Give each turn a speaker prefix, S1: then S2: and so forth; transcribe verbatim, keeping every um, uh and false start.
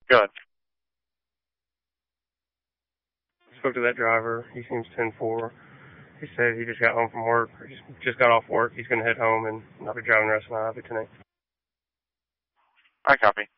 S1: Good.
S2: Spoke to that driver. He seems ten four. He said he just got home from work. He just, just got off work. He's going to head home and not be driving the rest of the night. I'll be tonight.
S1: I copy.